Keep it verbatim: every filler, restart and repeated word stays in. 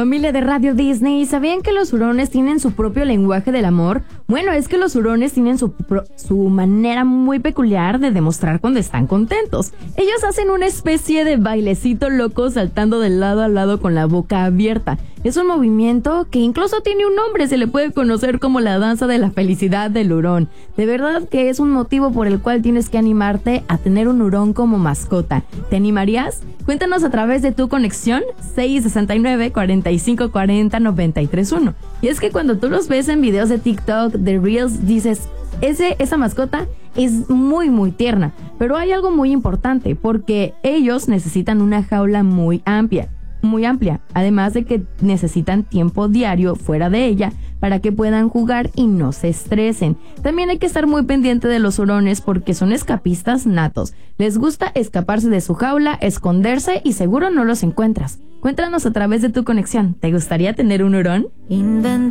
Familia de Radio Disney, ¿sabían que los hurones tienen su propio lenguaje del amor? Bueno, es que los hurones tienen su, pro- su manera muy peculiar de demostrar cuando están contentos. Ellos hacen una especie de bailecito loco saltando de lado a lado con la boca abierta. Es un movimiento que incluso tiene un nombre, se le puede conocer como la danza de la felicidad del hurón. De verdad que es un motivo por el cual tienes que animarte a tener un hurón como mascota. ¿Te animarías? Cuéntanos a través de tu conexión seis sesenta y nueve, cuarenta y cinco cuarenta, noventa y tres uno. Y es que cuando tú los ves en videos de TikTok, de Reels, dices, ese, esa mascota es muy muy tierna. Pero hay algo muy importante, porque ellos necesitan una jaula muy amplia. muy amplia, además de que necesitan tiempo diario fuera de ella para que puedan jugar y no se estresen. También hay que estar muy pendiente de los hurones porque son escapistas natos. Les gusta escaparse de su jaula, esconderse y seguro no los encuentras. Cuéntanos a través de tu conexión. ¿Te gustaría tener un hurón? Inventa